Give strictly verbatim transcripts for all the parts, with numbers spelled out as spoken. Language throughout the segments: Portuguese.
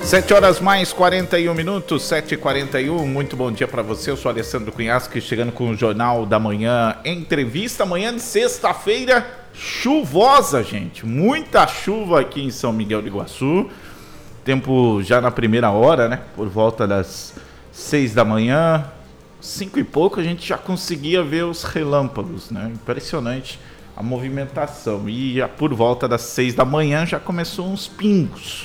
sete horas mais quarenta e um minutos, sete e quarenta e um, muito bom dia para você, eu sou Alessandro Cunhasque, chegando com o Jornal da Manhã, entrevista, amanhã de sexta-feira, chuvosa, gente, muita chuva aqui em São Miguel do Iguaçu, tempo já na primeira hora, né, por volta das seis da manhã, cinco e pouco a gente já conseguia ver os relâmpagos, né, impressionante a movimentação, e já por volta das seis da manhã já começou uns pingos.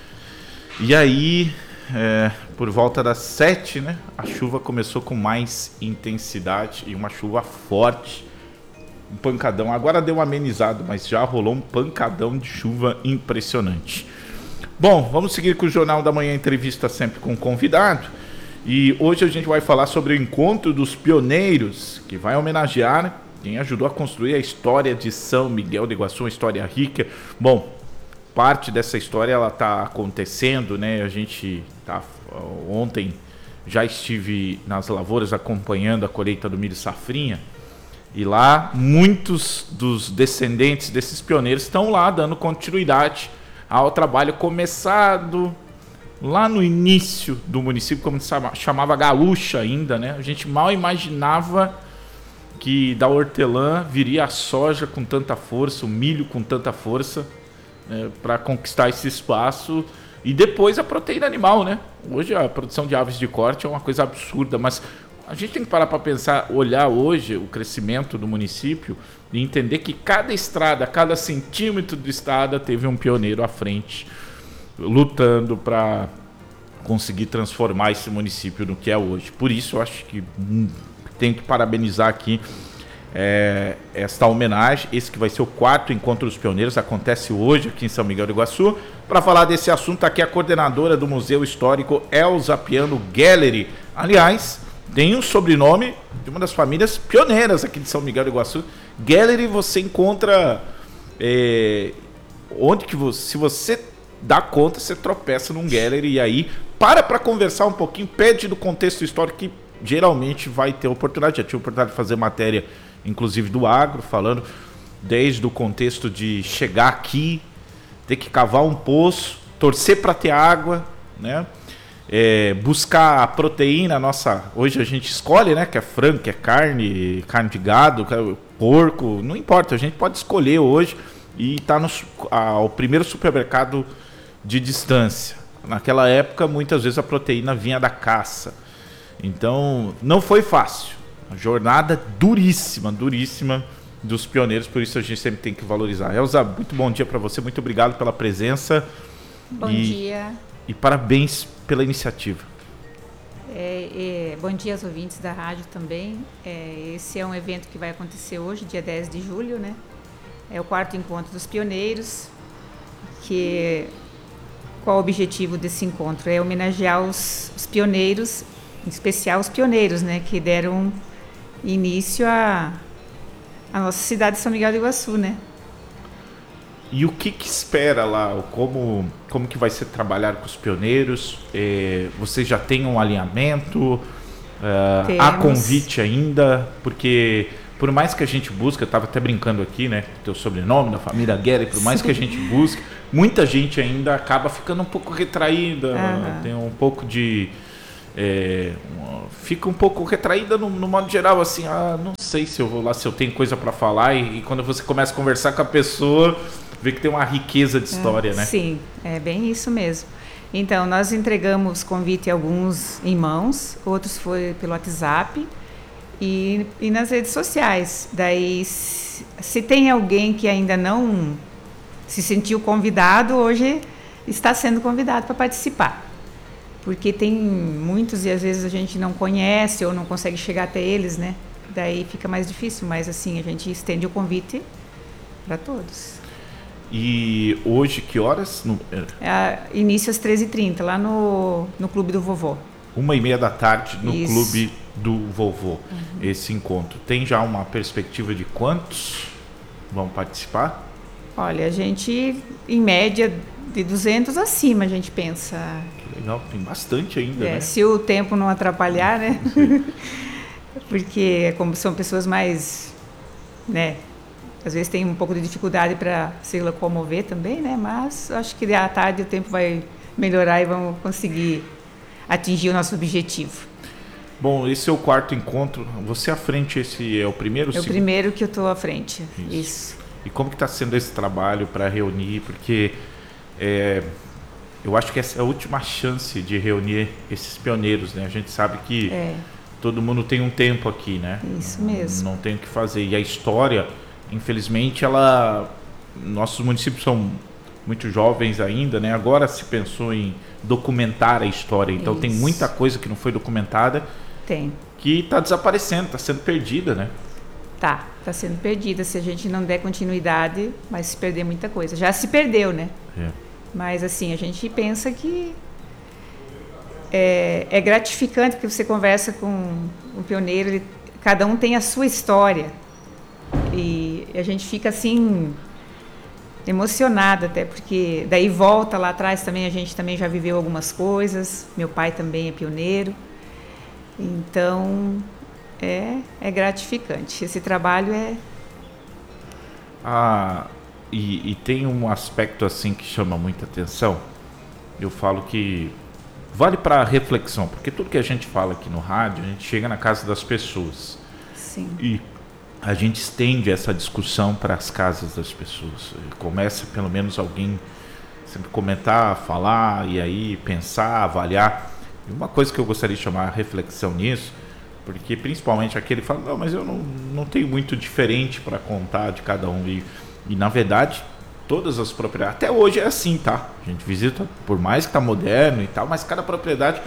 E aí, é, por volta das sete, né, a chuva começou com mais intensidade e uma chuva forte, um pancadão. Agora deu um amenizado, mas já rolou um pancadão de chuva impressionante. Bom, vamos seguir com o Jornal da Manhã, entrevista sempre com um convidado. E hoje a gente vai falar sobre o Encontro dos Pioneiros, que vai homenagear quem ajudou a construir a história de São Miguel do Iguaçu, uma história rica. Bom, parte dessa história ela está acontecendo, né? A gente tá, ontem já estive nas lavouras acompanhando a colheita do milho safrinha e lá muitos dos descendentes desses pioneiros estão lá dando continuidade ao trabalho começado lá no início do município, como se chamava Gaúcha ainda, né? A gente mal imaginava que da hortelã viria a soja com tanta força, o milho com tanta força, É, para conquistar esse espaço e depois a proteína animal, né? Hoje a produção de aves de corte é uma coisa absurda, mas a gente tem que parar para pensar, olhar hoje o crescimento do município e entender que cada estrada, cada centímetro de estrada teve um pioneiro à frente, lutando para conseguir transformar esse município no que é hoje. Por isso eu acho que hum, tenho que parabenizar aqui É, esta homenagem, esse que vai ser o quarto Encontro dos Pioneiros, acontece hoje aqui em São Miguel do Iguaçu. Para falar desse assunto, aqui a coordenadora do Museu Histórico, Elza Piano Gelleri. Aliás, tem um sobrenome de uma das famílias pioneiras aqui de São Miguel do Iguaçu. Gelleri você encontra é, onde que você, se você dá conta, você tropeça num Gelleri e aí para para conversar um pouquinho, pede do contexto histórico que geralmente vai ter oportunidade. Já tive a oportunidade de fazer matéria inclusive do agro, falando desde o contexto de chegar aqui, ter que cavar um poço, torcer para ter água, né? É, buscar a proteína, nossa, hoje a gente escolhe, né? Que é frango, que é carne, carne de gado, porco, não importa, a gente pode escolher hoje e está no ao primeiro supermercado de distância. Naquela época, muitas vezes a proteína vinha da caça, então não foi fácil. Uma jornada duríssima, duríssima dos pioneiros, por isso a gente sempre tem que valorizar. Elza, muito bom dia para você, muito obrigado pela presença. Bom e, dia. E parabéns pela iniciativa. É, é, bom dia aos ouvintes da rádio também. É, esse é um evento que vai acontecer hoje, dia dez de julho, né? É o quarto Encontro dos Pioneiros, que qual o objetivo desse encontro? É homenagear os, os pioneiros, em especial os pioneiros, né? Que deram início a, a nossa cidade de São Miguel do Iguaçu, né? E o que, que espera lá? Como, como que vai ser trabalhar com os pioneiros? É, vocês já têm um alinhamento? É, há convite ainda? Porque por mais que a gente busque, eu estava até brincando aqui, né? Teu sobrenome, da família Gelleri, por mais Sim. que a gente busque, muita gente ainda acaba ficando um pouco retraída, uhum. tem um pouco de... É, fica um pouco retraída no, no modo geral, assim, ah, não sei se eu vou lá, se eu tenho coisa para falar, e, e quando você começa a conversar com a pessoa, vê que tem uma riqueza de história, é, né? Sim, é bem isso mesmo. Então, nós entregamos convite a alguns em mãos, outros foi pelo WhatsApp e, e nas redes sociais. Daí, se, se tem alguém que ainda não se sentiu convidado, hoje está sendo convidado para participar. Porque tem muitos e às vezes a gente não conhece ou não consegue chegar até eles, né? Daí fica mais difícil, mas assim, a gente estende o convite para todos. E hoje, que horas? No... É, início às treze e trinta, lá no, no Clube do Vovô. Uma e meia da tarde no Isso. Clube do Vovô, uhum. esse encontro. Tem já uma perspectiva de quantos vão participar? Olha, a gente, em média, de duzentos acima, a gente pensa. Que legal, tem bastante ainda, é, né? Se o tempo não atrapalhar, né? Porque como são pessoas mais, né? Às vezes tem um pouco de dificuldade para se locomover também, né? Mas acho que à tarde o tempo vai melhorar e vamos conseguir atingir o nosso objetivo. Bom, esse é o quarto encontro. Você à frente, esse é o primeiro? É o primeiro que eu estou à frente. Isso. Isso. E como que está sendo esse trabalho para reunir? Porque é, eu acho que essa é a última chance de reunir esses pioneiros, né? A gente sabe que é. todo mundo tem um tempo aqui, né? Isso mesmo. Não, não tem o que fazer. E a história, infelizmente, ela... Nossos municípios são muito jovens ainda, né? Agora se pensou em documentar a história. Então Isso. tem muita coisa que não foi documentada. Tem. Que está desaparecendo, está sendo perdida, né? Tá, está sendo perdida. Se a gente não der continuidade, vai se perder muita coisa. Já se perdeu, né? É. Mas assim, a gente pensa que é, é gratificante porque você conversa com um pioneiro, ele, cada um tem a sua história. E a gente fica assim... emocionada até, porque daí volta lá atrás também, a gente também já viveu algumas coisas, meu pai também é pioneiro, então é, é gratificante, esse trabalho é... Ah, e, e tem um aspecto assim que chama muita atenção, eu falo que vale para reflexão, porque tudo que a gente fala aqui no rádio, a gente chega na casa das pessoas. Sim. E a gente estende essa discussão para as casas das pessoas. Começa pelo menos alguém sempre comentar, falar e aí pensar, avaliar. E uma coisa que eu gostaria de chamar a reflexão nisso, porque principalmente aquele fala, não, mas eu não, não tenho muito diferente para contar de cada um. E, e na verdade, todas as propriedades, até hoje é assim, tá? A gente visita, por mais que tá moderno e tal, mas cada propriedade...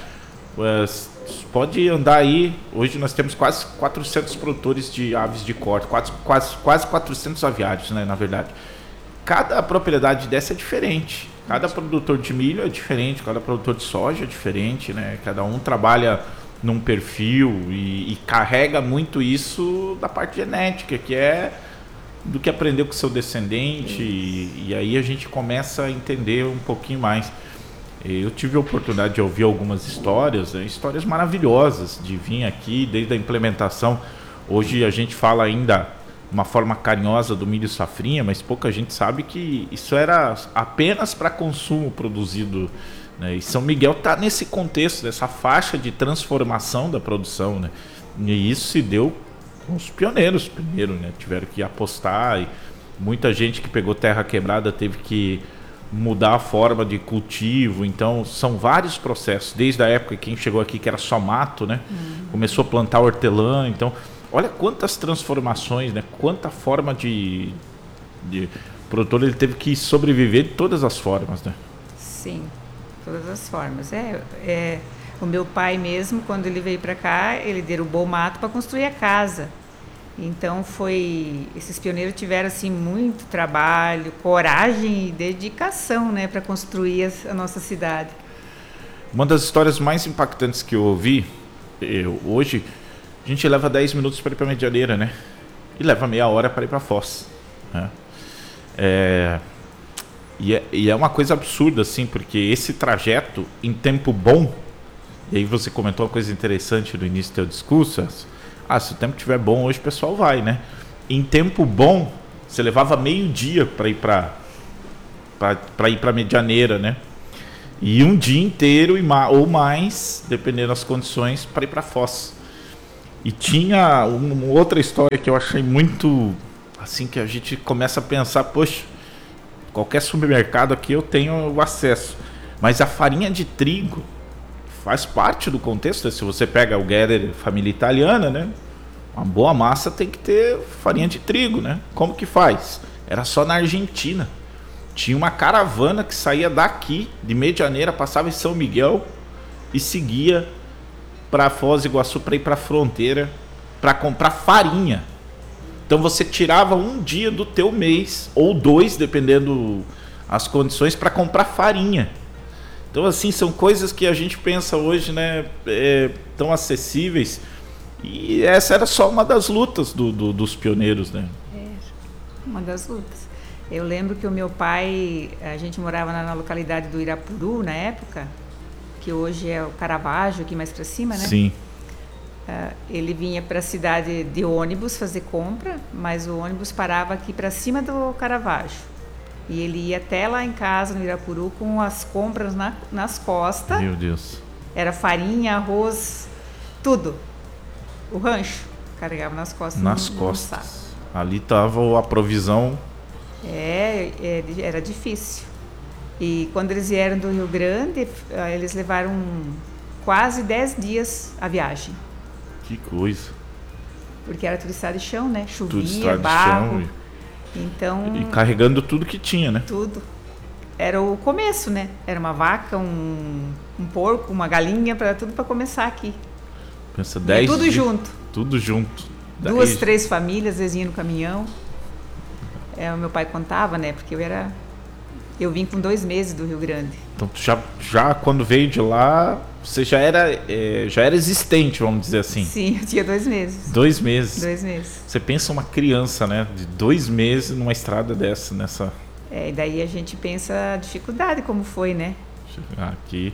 Uh, pode andar aí, hoje nós temos quase quatrocentos produtores de aves de corte, quase, quase, quase quatrocentos aviários, né, na verdade. Cada propriedade dessa é diferente, cada produtor de milho é diferente, cada produtor de soja é diferente, né? Cada um trabalha num perfil e, e carrega muito isso da parte genética, que é do que aprendeu com seu descendente, e, e aí a gente começa a entender um pouquinho mais. Eu tive a oportunidade de ouvir algumas histórias, né, histórias maravilhosas, de vir aqui desde a implementação. Hoje a gente fala ainda uma forma carinhosa do milho safrinha, mas pouca gente sabe que isso era apenas para consumo produzido, né? E São Miguel está nesse contexto, dessa faixa de transformação da produção, né? E isso se deu com os pioneiros primeiro, né? Tiveram que apostar, e muita gente que pegou terra quebrada teve que mudar a forma de cultivo. Então são vários processos, desde a época que quem chegou aqui que era só mato, né? Uhum. Começou a plantar hortelã. Então olha quantas transformações, né? Quanta forma de, de o produtor ele teve que sobreviver de todas as formas, né? Sim, todas as formas. É, é o meu pai mesmo, quando ele veio para cá, ele derrubou o mato para construir a casa. Então foi, esses pioneiros tiveram assim muito trabalho, coragem e dedicação, né, para construir a, a nossa cidade. Uma das histórias mais impactantes que eu ouvi, eu, hoje a gente leva dez minutos para ir para Medianeira, né? E leva meia hora para ir para Foz, né? É, e, é, e é uma coisa absurda assim, porque esse trajeto em tempo bom, e aí você comentou uma coisa interessante no início do teu discurso. Ah, se o tempo estiver bom hoje o pessoal vai, né? Em tempo bom, você levava meio dia para ir para para ir para Medianeira, né? E um dia inteiro ou mais, dependendo das condições, para ir para Foz. E tinha uma outra história que eu achei muito assim, que a gente começa a pensar, poxa, qualquer supermercado aqui eu tenho o acesso, mas a farinha de trigo faz parte do contexto. Se você pega o Gherer, família italiana, né? Uma boa massa tem que ter farinha de trigo, né? Como que faz? Era só na Argentina. Tinha uma caravana que saía daqui, de Medianeira, passava em São Miguel e seguia para Foz do Iguaçu para ir para a fronteira para comprar farinha. Então você tirava um dia do teu mês, ou dois, dependendo as condições, para comprar farinha. Então, assim, são coisas que a gente pensa hoje, né, é, tão acessíveis. E essa era só uma das lutas do, do, dos pioneiros, né? É, uma das lutas. Eu lembro que o meu pai, a gente morava na, na localidade do Irapuru, na época, que hoje é o Caravaggio, aqui mais para cima, né? Sim. Uh, ele vinha para a cidade de ônibus fazer compra, mas o ônibus parava aqui para cima do Caravaggio. E ele ia até lá em casa, no Irapuru, com as compras na, nas costas. Meu Deus. Era farinha, arroz, tudo. O rancho carregava nas costas. Nas no, costas. No Ali estava a provisão. É, é, era difícil. E quando eles vieram do Rio Grande, eles levaram quase dez dias a viagem. Que coisa. Porque era tudo estrada de chão, né? Chovia, Tudo estrada de barro. chão. Então, E carregando tudo que tinha, né? tudo. Era o começo, né? Era uma vaca, um, um porco, uma galinha, para tudo para começar aqui. Pensa dez E tudo dias, junto. Tudo junto. Duas, Daí- três famílias, às vezes iam no caminhão. É, o meu pai contava, né? Porque eu era... Eu vim com dois meses do Rio Grande. Então tu já, já quando veio de lá, você já era, é, já era existente, vamos dizer assim. Sim, eu tinha dois meses. Dois meses. Dois meses. Você pensa uma criança, né? De dois meses numa estrada dessa, nessa. É, e daí a gente pensa a dificuldade como foi, né? Chegar aqui.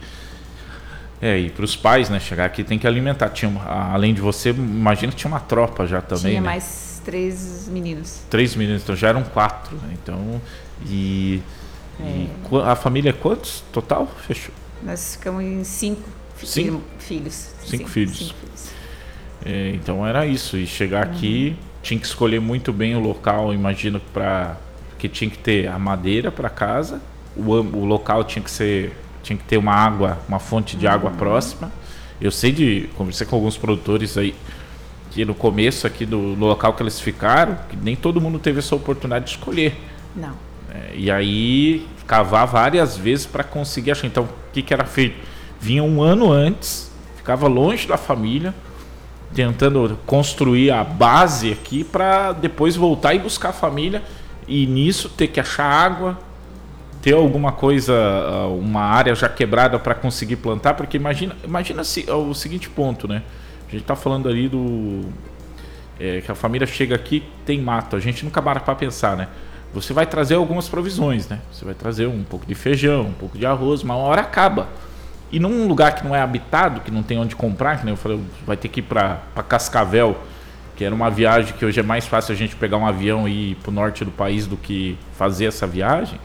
É, e para os pais, né? Chegar aqui tem que alimentar. Tinha, uma- além de você, imagina que tinha uma tropa já também. Tinha né? mais três meninos. Três meninos, então já eram quatro. Né? Então, e, É. e qu- a família é quantos total? Fechou. Nós ficamos em cinco, fi- Cinco? filhos. Cinco filhos. Cinco filhos. É, então era isso. E chegar aqui, tinha que escolher muito bem o local, imagino, para que tinha que ter a madeira para casa, o, am- o local tinha que ser, tinha que ter uma água, uma fonte de água próxima. Eu sei de, conversei com alguns produtores aí, que no começo aqui do, do local que eles ficaram, que nem todo mundo teve essa oportunidade de escolher. Não. É, e aí cavar várias vezes para conseguir achar. Então, o que, que era feito? Vinha um ano antes, ficava longe da família, tentando construir a base aqui para depois voltar e buscar a família e nisso ter que achar água, ter alguma coisa, uma área já quebrada para conseguir plantar, porque imagina, imagina se, o seguinte ponto, né? A gente está falando ali do é, que a família chega aqui, tem mato, a gente nunca para para pensar, né? Você vai trazer algumas provisões, né? Você vai trazer um pouco de feijão, um pouco de arroz, mas uma hora acaba. E num lugar que não é habitado, que não tem onde comprar, que nem eu falei, vai ter que ir para Cascavel, que era uma viagem que hoje é mais fácil a gente pegar um avião e ir para o norte do país do que fazer essa viagem.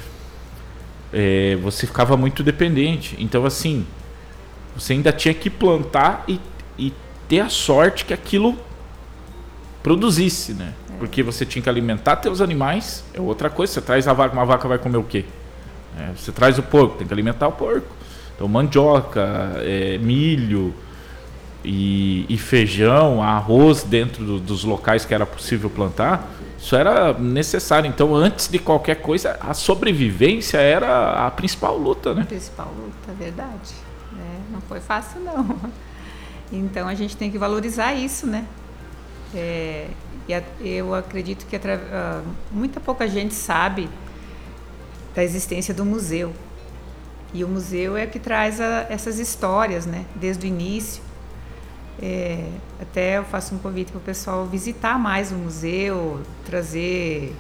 É, você ficava muito dependente. Então, assim, você ainda tinha que plantar e, e ter a sorte que aquilo produzisse, né? Porque você tinha que alimentar teus animais, é outra coisa. Você traz a vaca, uma vaca vai comer o quê? É, você traz o porco, tem que alimentar o porco. Então, mandioca, é, milho e, e feijão, arroz dentro do, dos locais que era possível plantar, isso era necessário. Então, antes de qualquer coisa, a sobrevivência era a principal luta, né? A principal luta, é verdade. Né? Não foi fácil, não. Então, a gente tem que valorizar isso, né? É, e a, eu acredito que atra, uh, muita pouca gente sabe da existência do museu. E o museu é que traz a, essas histórias, né? Desde o início. É, até eu faço um convite para o pessoal visitar mais o museu, trazer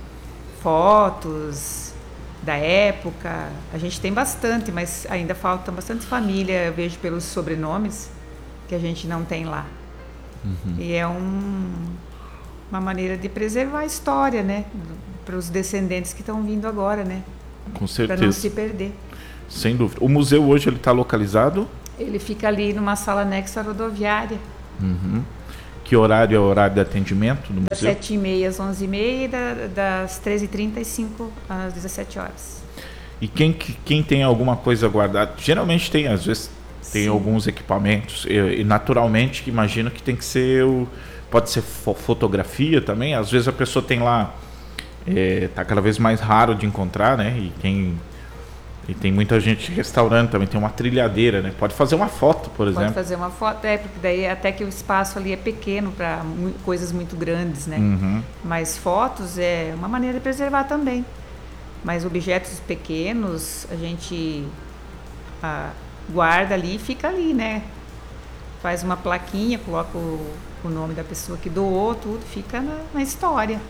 fotos da época. A gente tem bastante, mas ainda falta bastante família, eu vejo pelos sobrenomes, que a gente não tem lá. Uhum. E é um, uma maneira de preservar a história, né? Para os descendentes que estão vindo agora, né? Com certeza. Para não se perder. Sem dúvida. O museu hoje ele está localizado? Ele fica ali numa sala anexa à rodoviária. Uhum. Que horário é o horário de atendimento do Das museu? sete e meia às onze e meia e da, das treze e trinta e cinco às dezessete horas. E quem, quem tem alguma coisa guardada, geralmente tem, às vezes tem Sim. alguns equipamentos, e, e naturalmente imagino que tem que ser, o, pode ser fo fotografia também, às vezes a pessoa tem lá, é, tá cada vez mais raro de encontrar, né? E quem... E tem muita gente restaurando também, tem uma trilhadeira, né? Pode fazer uma foto, por exemplo. Pode fazer uma foto, é, porque daí até que o espaço ali é pequeno para coisas muito grandes, né? Uhum. Mas fotos é uma maneira de preservar também. Mas objetos pequenos, a gente ah, guarda ali e fica ali, né? Faz uma plaquinha, coloca o, o nome da pessoa que doou, tudo, fica na, na história.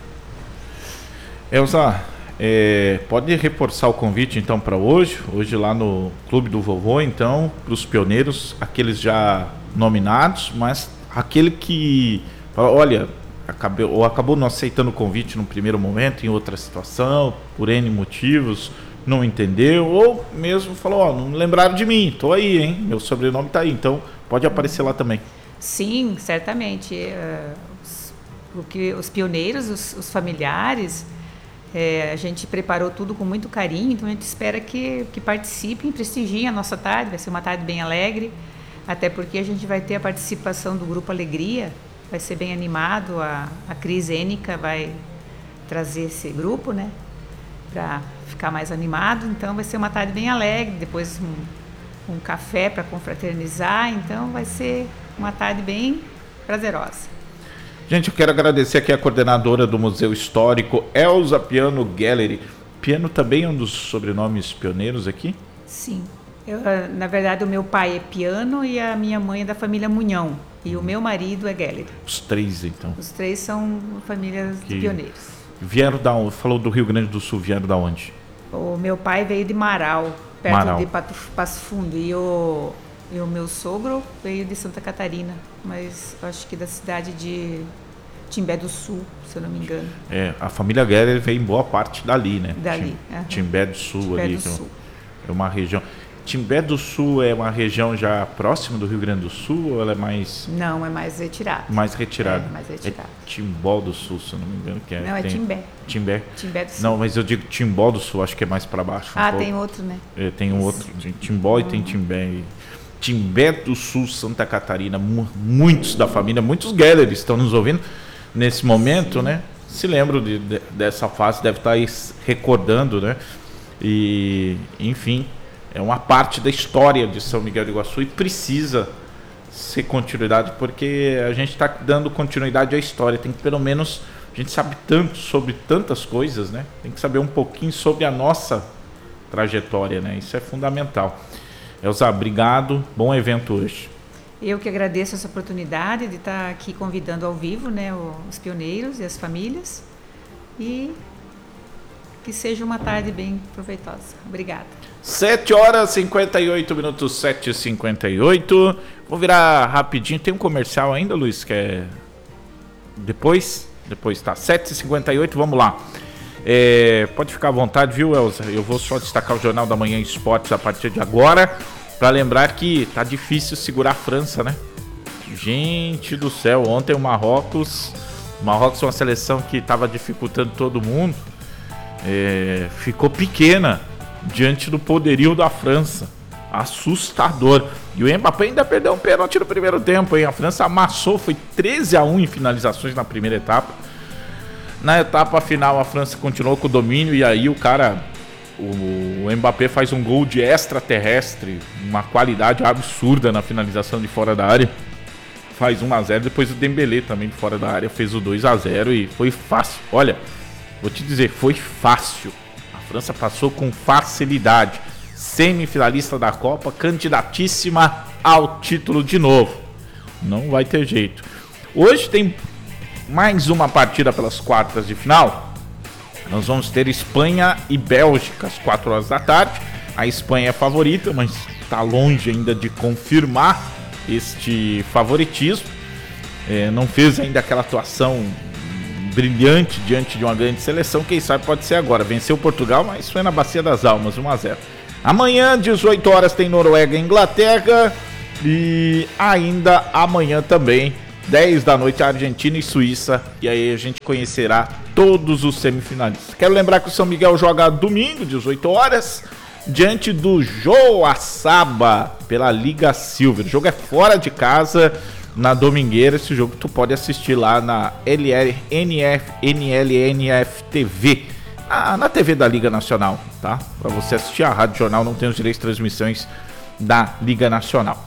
Elza, É, pode reforçar o convite então para hoje, hoje lá no Clube do Vovô, então, para os pioneiros, aqueles já nominados, mas aquele que, olha, acabou, ou acabou não aceitando o convite no primeiro momento, em outra situação, por N motivos, não entendeu, ou mesmo falou, ó, não lembraram de mim, tô aí, hein, meu sobrenome tá aí, então pode aparecer lá também. Sim, certamente. Uh, os, o que, os pioneiros, os, os familiares, é, a gente preparou tudo com muito carinho, então a gente espera que, que participem, prestigiem a nossa tarde, vai ser uma tarde bem alegre, até porque a gente vai ter a participação do Grupo Alegria, vai ser bem animado, a, a Cris Ênica vai trazer esse grupo, né, para ficar mais animado, então vai ser uma tarde bem alegre, depois um, um café para confraternizar, então vai ser uma tarde bem prazerosa. Gente, eu quero agradecer aqui a coordenadora do Museu Histórico, Elza Piano Gallery. Piano também é um dos sobrenomes pioneiros aqui? Sim. Eu, na verdade, o meu pai é Piano e a minha mãe é da família Munhão. E o meu marido é Gallery. Os três, então. Os três são famílias que de pioneiros. Vieram da onde? Falou do Rio Grande do Sul, vieram da onde? O meu pai veio de Marau, perto Marau. de Pato, Passo Fundo. E o, e o meu sogro veio de Santa Catarina, mas acho que da cidade de Timbé do Sul, se eu não me engano. É, a família Gallery veio em boa parte dali, né? Dali. Tim, Uhum. Timbé do Sul Timbé ali. do Então, Sul. é uma região. Timbé do Sul é uma região já próxima do Rio Grande do Sul ou ela é mais, Não, é mais retirado. mais retirada? É, mais retirado. É Timbó do Sul, se eu não me engano. Que é, Não, é tem- Timbé. Timbé. Timbé do Sul. Não, mas eu digo Timbó do Sul, acho que é mais para baixo. um ah, pouco. tem outro, né? É, tem um Isso. outro, tem Timbó e tem Timbé. E Timbé do Sul, Santa Catarina, mu- muitos da família, muitos Gallery estão nos ouvindo nesse momento, né? Se lembram de, de- dessa fase, deve estar aí s- recordando, né? E, enfim, é uma parte da história de São Miguel do Iguaçu e precisa ser continuidade, porque a gente está dando continuidade à história. Tem que, pelo menos, a gente sabe tanto sobre tantas coisas, né? Tem que saber um pouquinho sobre a nossa trajetória, né? Isso é fundamental. Elza, obrigado. Bom evento hoje. Eu que agradeço essa oportunidade de estar aqui convidando ao vivo, né, os pioneiros e as famílias. E que seja uma tarde bem proveitosa. Obrigada. sete horas e cinquenta e oito minutos, sete e cinquenta e oito. Vou virar rapidinho. Tem um comercial ainda, Luiz? Que é depois? Depois tá. sete e cinquenta e oito, vamos lá. É, pode ficar à vontade, viu, Elza? Eu vou só destacar o Jornal da Manhã Esportes a partir de agora. Para lembrar que tá difícil segurar a França, né? Gente do céu, ontem o Marrocos. O Marrocos é uma seleção que estava dificultando todo mundo. É, ficou pequena diante do poderio da França. Assustador. E o Mbappé ainda perdeu um pênalti no primeiro tempo, hein? A França amassou, foi treze a um em finalizações na primeira etapa. Na etapa final a França continuou com o domínio e aí o cara, o, o Mbappé faz um gol de extraterrestre, uma qualidade absurda na finalização de fora da área. Faz um a zero, depois o Dembélé também de fora da área fez o dois a zero e foi fácil. Olha, vou te dizer, foi fácil. A França passou com facilidade. Semifinalista da Copa, candidatíssima ao título de novo. Não vai ter jeito. Hoje tem mais uma partida pelas quartas de final. Nós vamos ter Espanha e Bélgica às quatro horas da tarde. A Espanha é favorita, mas está longe ainda de confirmar este favoritismo. É, não fez ainda aquela atuação brilhante diante de uma grande seleção. Quem sabe pode ser agora. Venceu Portugal, mas foi na Bacia das Almas, um a zero. Amanhã, dezoito horas, tem Noruega e Inglaterra. E ainda amanhã também, dez da noite, Argentina e Suíça. E aí a gente conhecerá todos os semifinalistas. Quero lembrar que o São Miguel joga domingo, dezoito horas, diante do Joaçaba, pela Liga Silver. O jogo é fora de casa, na Domingueira. Esse jogo tu pode assistir lá na L L N F, N L N F T V. Ah, na T V da Liga Nacional, tá? Para você assistir a Rádio Jornal, não tem os direitos de transmissões da Liga Nacional.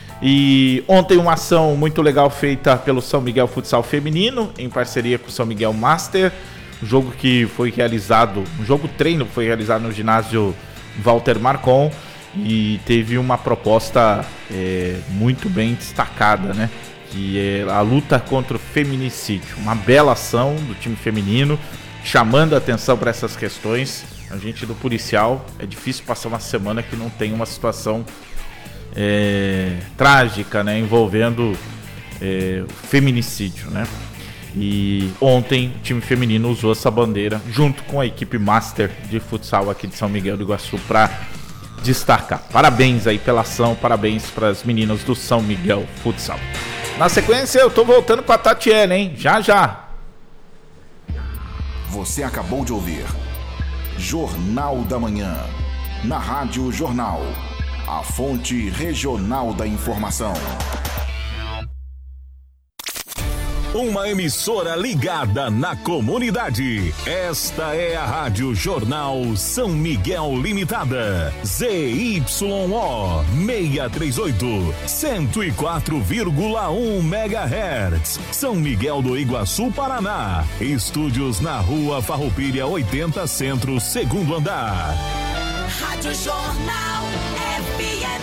E ontem uma ação muito legal feita pelo São Miguel Futsal Feminino, em parceria com o São Miguel Master. Um jogo que foi realizado, um jogo treino que foi realizado no ginásio Walter Marcon. E teve uma proposta é, muito bem destacada, né? Que é a luta contra o feminicídio. Uma bela ação do time feminino, chamando a atenção para essas questões. A gente do policial, é difícil passar uma semana que não tem uma situação é, trágica, né, envolvendo é, feminicídio, né? E ontem o time feminino usou essa bandeira junto com a equipe Master de futsal aqui de São Miguel do Iguaçu para destacar. Parabéns aí pela ação, parabéns para as meninas do São Miguel Futsal. Na sequência eu tô voltando com a Tatiana, hein? Já já. Você acabou de ouvir Jornal da Manhã, na Rádio Jornal, a fonte regional da informação. Uma emissora ligada na comunidade. Esta é a Rádio Jornal São Miguel Limitada. Z Y O seiscentos e trinta e oito, cento e quatro vírgula um megahertz. São Miguel do Iguaçu, Paraná. Estúdios na Rua Farroupilha oitenta Centro, segundo andar. Rádio Jornal F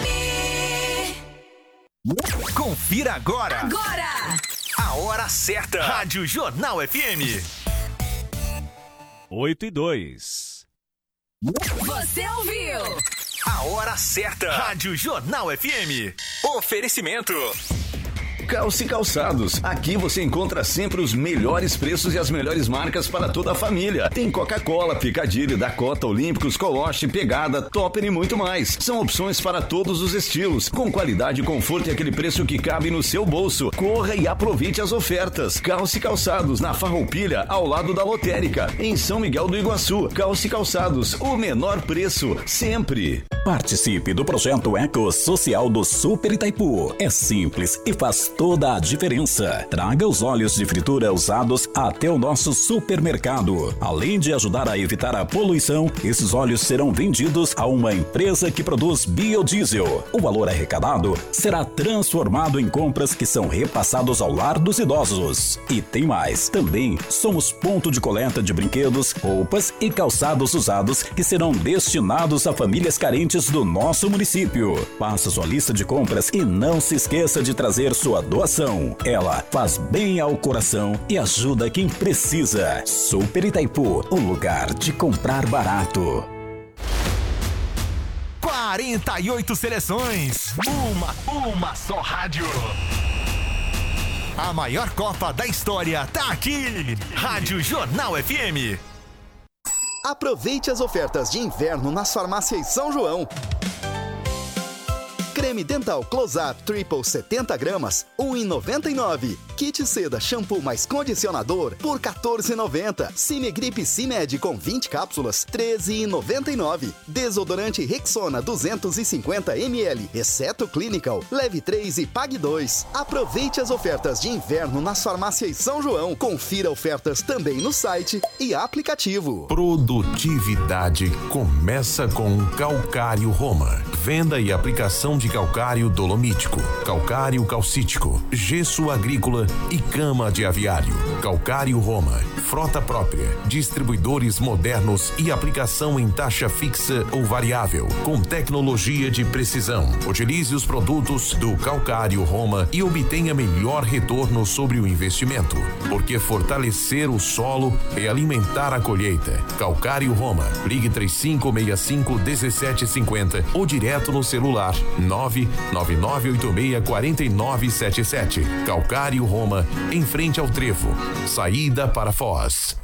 M. Confira agora. Agora. A hora certa. Rádio Jornal F M. oito e dois. Você ouviu? A hora certa. Rádio Jornal F M. Oferecimento. Calce Calçados. Aqui você encontra sempre os melhores preços e as melhores marcas para toda a família. Tem Coca-Cola, Picadilly, Dakota, Olímpicos, Coloche, Pegada, Topper e muito mais. São opções para todos os estilos, com qualidade, conforto e aquele preço que cabe no seu bolso. Corra e aproveite as ofertas. Calce Calçados, na Farroupilha, ao lado da Lotérica, em São Miguel do Iguaçu. Calce Calçados, o menor preço, sempre. Participe do projeto Eco Social do Super Itaipu. É simples e faz toda a diferença. Traga os óleos de fritura usados até o nosso supermercado. Além de ajudar a evitar a poluição, esses óleos serão vendidos a uma empresa que produz biodiesel. O valor arrecadado será transformado em compras que são repassados ao lar dos idosos. E tem mais. Também somos ponto de coleta de brinquedos, roupas e calçados usados que serão destinados a famílias carentes do nosso município. Faça sua lista de compras e não se esqueça de trazer sua doação. Ela faz bem ao coração e ajuda quem precisa. Super Itaipu, o lugar de comprar barato. quarenta e oito seleções. Uma, uma só rádio. A maior Copa da história tá aqui. Rádio Jornal F M. Aproveite as ofertas de inverno nas farmácias São João. Creme dental Close-Up Triple setenta gramas, um real e noventa e nove centavos. Kit seda shampoo mais condicionador por quatorze reais e noventa centavos. Cimegrip Cimed com vinte cápsulas, treze reais e noventa e nove centavos. Desodorante Rexona duzentos e cinquenta mililitros, exceto Clinical, leve três e pague dois. Aproveite as ofertas de inverno nas farmácias São João. Confira ofertas também no site e aplicativo. Produtividade começa com Calcário Roma. Venda e aplicação de calcário dolomítico, calcário calcítico, gesso agrícola e cama de aviário. Calcário Roma, frota própria, distribuidores modernos e aplicação em taxa fixa ou variável, com tecnologia de precisão. Utilize os produtos do Calcário Roma e obtenha melhor retorno sobre o investimento, porque fortalecer o solo é alimentar a colheita. Calcário Roma, ligue três cinco seis cinco um sete cinco zero ou direto no celular nove nove nove oito seis quatro nove sete sete. Calcário Roma, em frente ao Trevo. Saída para Foz.